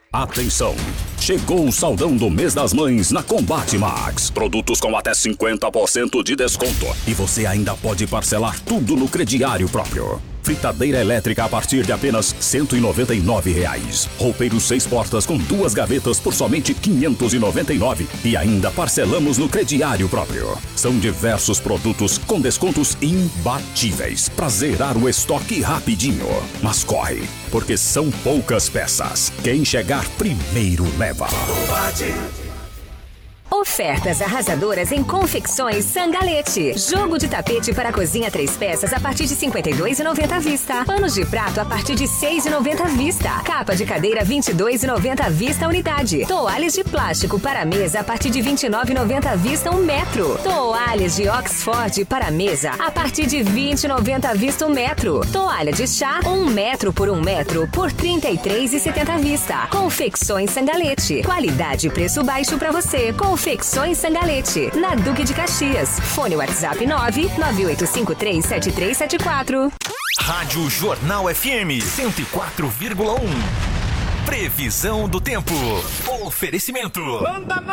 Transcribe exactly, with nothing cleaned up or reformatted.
Atenção! Chegou o saldão do mês das mães na Combate Max. Produtos com até cinquenta por cento de desconto. E você ainda pode parcelar tudo no crediário próprio. Fritadeira elétrica a partir de apenas cento e noventa e nove reais. Roupeiro seis portas com duas gavetas por somente quinhentos e noventa e nove reais. E ainda parcelamos no crediário próprio. São diversos produtos com descontos imbatíveis para zerar o estoque rapidinho. Mas corre, porque são poucas peças. Quem chegar primeiro leva. Ofertas arrasadoras em confecções Sangalete. Jogo de tapete para cozinha três peças a partir de cinquenta e dois reais e noventa centavos à vista. Panos de prato a partir de seis reais e noventa centavos à vista. Capa de cadeira vinte e dois reais e noventa centavos à vista a unidade. Toalhas de plástico para mesa a partir de vinte e nove reais e noventa centavos à vista um metro. Toalhas de Oxford para mesa a partir de vinte reais e noventa centavos à vista um metro. Toalha de chá um metro por um metro por trinta e três reais e setenta centavos à vista. Confecções Sangalete. Qualidade e preço baixo para você. Confecções Sangalete, na Duque de Caxias. Fone WhatsApp nove nove oito cinco três sete três sete quatro. Rádio Jornal F M cento e quatro vírgula um. Previsão do tempo. Oferecimento.